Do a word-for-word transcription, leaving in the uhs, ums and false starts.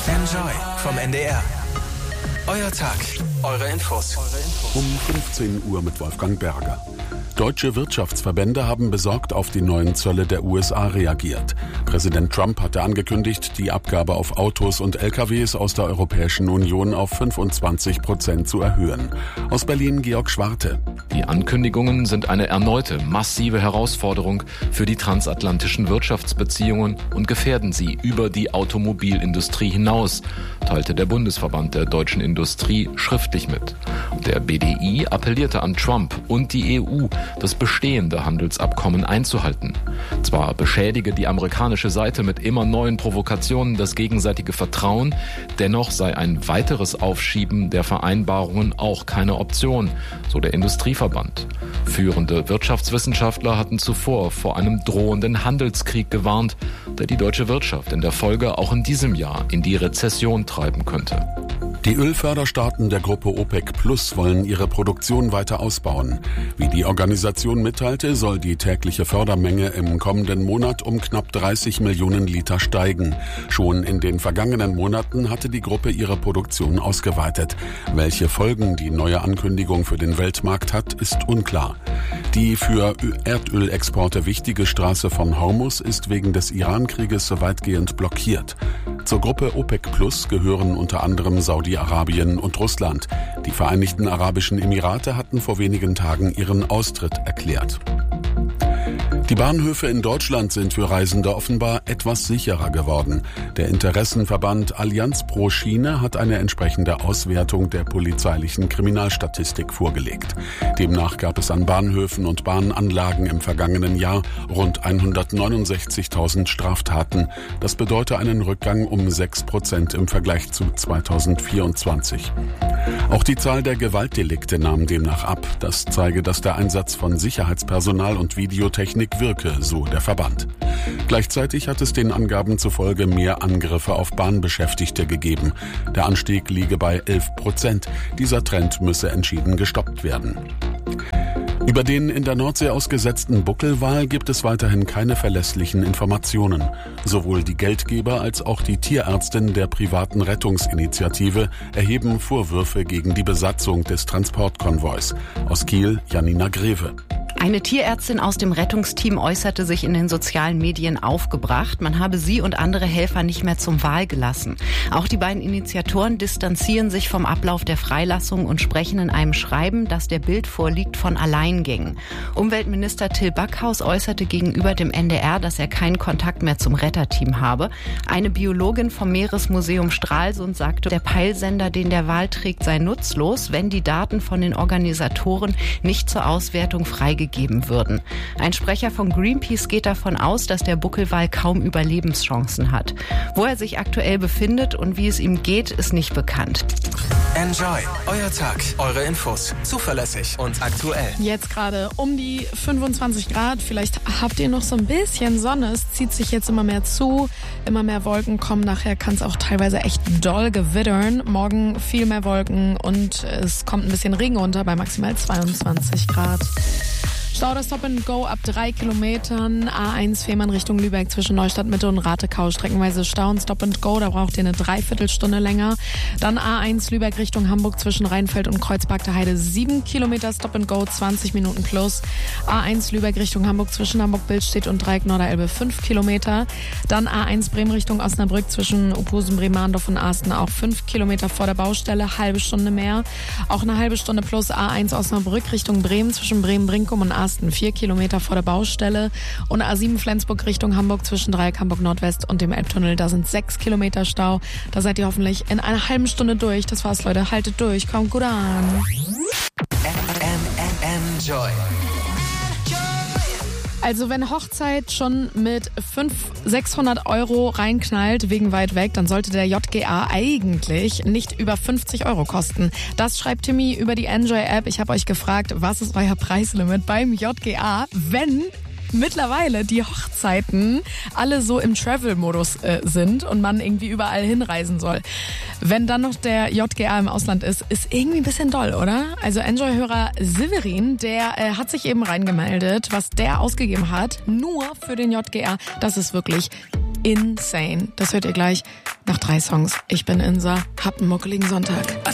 Enjoy vom N D R. Euer Tag, eure Infos. Um fünfzehn Uhr mit Wolfgang Berger. Deutsche Wirtschaftsverbände haben besorgt auf die neuen Zölle der U S A reagiert. Präsident Trump hatte angekündigt, die Abgabe auf Autos und L K Ws aus der Europäischen Union auf fünfundzwanzig Prozent zu erhöhen. Aus Berlin Georg Schwarte. Die Ankündigungen sind eine erneute massive Herausforderung für die transatlantischen Wirtschaftsbeziehungen und gefährden sie über die Automobilindustrie hinaus, teilte der Bundesverband der deutschen Industrie schriftlich mit. Der B D I appellierte an Trump und die E U, das bestehende Handelsabkommen einzuhalten. Zwar beschädige die amerikanische Seite mit immer neuen Provokationen das gegenseitige Vertrauen, dennoch sei ein weiteres Aufschieben der Vereinbarungen auch keine Option, so der Industrieverband. Führende Wirtschaftswissenschaftler hatten zuvor vor einem drohenden Handelskrieg gewarnt, der die deutsche Wirtschaft in der Folge auch in diesem Jahr in die Rezession treiben könnte. Die Ölförderstaaten der Gruppe OPEC Plus wollen ihre Produktion weiter ausbauen. Wie die Organisation mitteilte, soll die tägliche Fördermenge im kommenden Monat um knapp dreißig Millionen Liter steigen. Schon in den vergangenen Monaten hatte die Gruppe ihre Produktion ausgeweitet. Welche Folgen die neue Ankündigung für den Weltmarkt hat, ist unklar. Die für Erdölexporte wichtige Straße von Hormuz ist wegen des Iran-Krieges weitgehend blockiert. Zur Gruppe OPEC Plus gehören unter anderem Saudi-Arabien und Russland. Die Vereinigten Arabischen Emirate hatten vor wenigen Tagen ihren Austritt erklärt. Die Bahnhöfe in Deutschland sind für Reisende offenbar etwas sicherer geworden. Der Interessenverband Allianz pro Schiene hat eine entsprechende Auswertung der polizeilichen Kriminalstatistik vorgelegt. Demnach gab es an Bahnhöfen und Bahnanlagen im vergangenen Jahr rund hundertneunundsechzigtausend Straftaten. Das bedeutet einen Rückgang um sechs Prozent im Vergleich zu zweitausendvierundzwanzig. Auch die Zahl der Gewaltdelikte nahm demnach ab. Das zeige, dass der Einsatz von Sicherheitspersonal und Videotechnik wirke, so der Verband. Gleichzeitig hat es den Angaben zufolge mehr Angriffe auf Bahnbeschäftigte gegeben. Der Anstieg liege bei elf Prozent. Dieser Trend müsse entschieden gestoppt werden. Über den in der Nordsee ausgesetzten Buckelwal gibt es weiterhin keine verlässlichen Informationen. Sowohl die Geldgeber als auch die Tierärztin der privaten Rettungsinitiative erheben Vorwürfe gegen die Besatzung des Transportkonvois. Aus Kiel, Janina Greve. Eine Tierärztin aus dem Rettungsteam äußerte sich in den sozialen Medien aufgebracht. Man habe sie und andere Helfer nicht mehr zum Wal gelassen. Auch die beiden Initiatoren distanzieren sich vom Ablauf der Freilassung und sprechen in einem Schreiben, das der Bild vorliegt, von Alleingängen. Umweltminister Till Backhaus äußerte gegenüber dem N D R, dass er keinen Kontakt mehr zum Retterteam habe. Eine Biologin vom Meeresmuseum Stralsund sagte, der Peilsender, den der Wal trägt, sei nutzlos, wenn die Daten von den Organisatoren nicht zur Auswertung freigegeben geben würden. Ein Sprecher von Greenpeace geht davon aus, dass der Buckelwal kaum Überlebenschancen hat. Wo er sich aktuell befindet und wie es ihm geht, ist nicht bekannt. Enjoy, euer Tag, eure Infos, zuverlässig und aktuell. Jetzt gerade um die fünfundzwanzig Grad, vielleicht habt ihr noch so ein bisschen Sonne, es zieht sich jetzt immer mehr zu, immer mehr Wolken kommen, nachher kann es auch teilweise echt doll gewittern. Morgen viel mehr Wolken und es kommt ein bisschen Regen runter bei maximal zweiundzwanzig Grad. Stau das Stop and Go ab drei Kilometern. A eins Fehmarn Richtung Lübeck zwischen Neustadt Mitte und Ratekau. Streckenweise Stau und Stop and Go, da braucht ihr eine Dreiviertelstunde länger. Dann A eins Lübeck Richtung Hamburg zwischen Rheinfeld und Kreuzberg Heide. sieben Kilometer Stop and Go, zwanzig Minuten plus. A eins Lübeck Richtung Hamburg zwischen Hamburg-Billstedt und Dreieck Norderelbe, fünf Kilometer. Dann A eins Bremen Richtung Osnabrück zwischen Opusen, Bremerndorf und Asten, auch fünf Kilometer vor der Baustelle, halbe Stunde mehr. Auch eine halbe Stunde plus A eins Osnabrück Richtung Bremen zwischen Bremen-Brinkum und Asten, vier Kilometer vor der Baustelle. Und A sieben Flensburg Richtung Hamburg zwischen Dreieck Hamburg Nordwest und dem Elbtunnel, da sind sechs Kilometer Stau. Da seid ihr hoffentlich in einer halben Stunde durch. Das war's, Leute. Haltet durch, kommt gut an. Enjoy. Also wenn Hochzeit schon mit fünfhundert, sechshundert Euro reinknallt wegen weit weg, dann sollte der J G A eigentlich nicht über fünfzig Euro kosten. Das schreibt Timmy über die Enjoy-App. Ich habe euch gefragt, was ist euer Preislimit beim J G A, wenn mittlerweile die Hochzeiten alle so im Travel-Modus äh, sind und man irgendwie überall hinreisen soll. Wenn dann noch der J G A im Ausland ist, ist irgendwie ein bisschen doll, oder? Also Enjoy-Hörer Severin, der äh, hat sich eben reingemeldet, was der ausgegeben hat, nur für den J G A. Das ist wirklich insane. Das hört ihr gleich. nach drei Songs. Ich bin Insa, habt einen muckeligen Sonntag.